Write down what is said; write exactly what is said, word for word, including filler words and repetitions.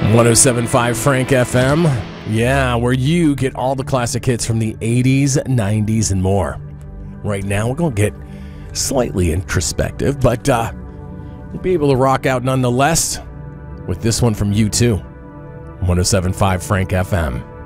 one oh seven point five Frank F M. Yeah, where you get all the classic hits from the eighties, nineties, and more. Right now, we're going to get slightly introspective, but uh, we'll be able to rock out nonetheless with this one from U two. one oh seven point five Frank F M.